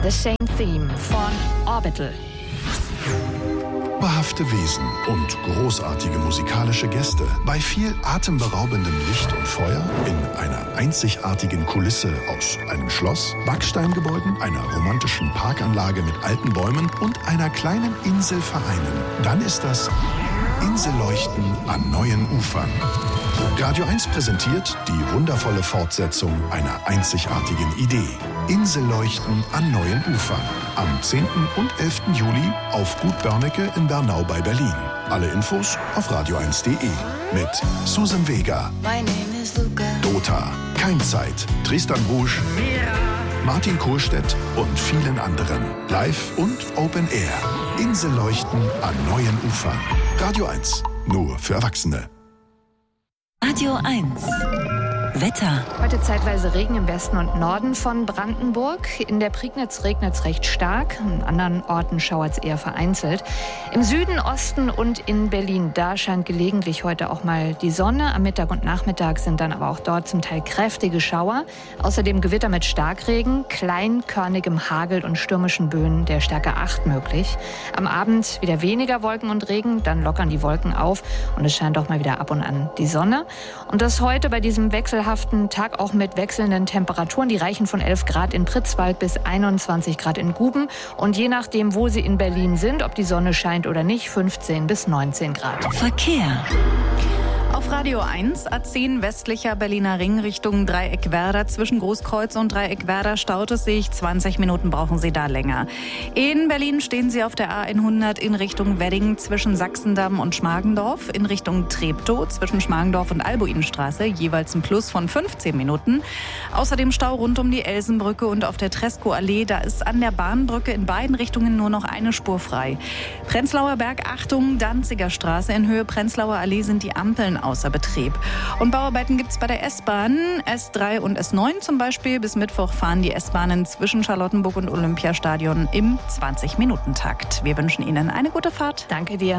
The Same Theme von Orbital. Zauberhafte Wesen und großartige musikalische Gäste bei viel atemberaubendem Licht und Feuer in einer einzigartigen Kulisse aus einem Schloss, Backsteingebäuden, einer romantischen Parkanlage mit alten Bäumen und einer kleinen Insel vereinen. Dann ist das Inselleuchten an neuen Ufern. Radio 1 präsentiert die wundervolle Fortsetzung einer einzigartigen Idee. Inselleuchten an neuen Ufern. Am 10. und 11. Juli auf Gut Börnecke in Bernau bei Berlin. Alle Infos auf radio1.de. Mit Susan Vega, Dota, Keimzeit, Tristan Rouge, Martin Kohlstedt und vielen anderen. Live und Open Air. Inselleuchten an neuen Ufern. Radio 1. Nur für Erwachsene. Radio 1. Wetter. Heute zeitweise Regen im Westen und Norden von Brandenburg. In der Prignitz regnet es recht stark. An anderen Orten schauert es eher vereinzelt. Im Süden, Osten und in Berlin, da scheint gelegentlich heute auch mal die Sonne. Am Mittag und Nachmittag sind dann aber auch dort zum Teil kräftige Schauer. Außerdem Gewitter mit Starkregen, kleinkörnigem Hagel und stürmischen Böen der Stärke 8 möglich. Am Abend wieder weniger Wolken und Regen, dann lockern die Wolken auf und es scheint auch mal wieder ab und an die Sonne. Und das heute bei diesem wechselhaften Tag auch mit wechselnden Temperaturen. Die reichen von 11 Grad in Pritzwalk bis 21 Grad in Guben. Und je nachdem, wo Sie in Berlin sind, ob die Sonne scheint oder nicht, 15 bis 19 Grad. Verkehr. Auf Radio 1, A10 westlicher Berliner Ring Richtung Dreieck-Werder. Zwischen Großkreuz und Dreieck-Werder staut es sich. 20 Minuten brauchen Sie da länger. In Berlin stehen Sie auf der A100 in Richtung Wedding zwischen Sachsendamm und Schmargendorf. In Richtung Treptow zwischen Schmargendorf und Albuinstraße. Jeweils ein Plus von 15 Minuten. Außerdem Stau rund um die Elsenbrücke und auf der Tresco-Allee. Da ist an der Bahnbrücke in beiden Richtungen nur noch eine Spur frei. Prenzlauer Berg, Achtung, Danziger Straße. In Höhe Prenzlauer Allee sind die Ampeln außer Betrieb. Und Bauarbeiten gibt es bei der S-Bahn. S3 und S9 zum Beispiel. Bis Mittwoch fahren die S-Bahnen zwischen Charlottenburg und Olympiastadion im 20-Minuten-Takt. Wir wünschen Ihnen eine gute Fahrt. Danke dir.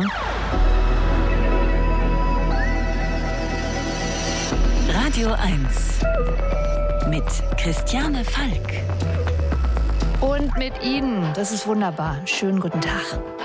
Radio 1 mit Christiane Falk. Und mit Ihnen, das ist wunderbar. Schönen guten Tag.